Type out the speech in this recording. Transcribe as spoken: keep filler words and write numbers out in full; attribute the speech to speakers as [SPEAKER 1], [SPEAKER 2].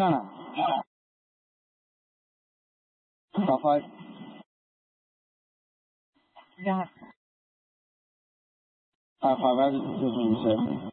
[SPEAKER 1] No, no. Top five.
[SPEAKER 2] Yeah.
[SPEAKER 1] Top five. I just what you said.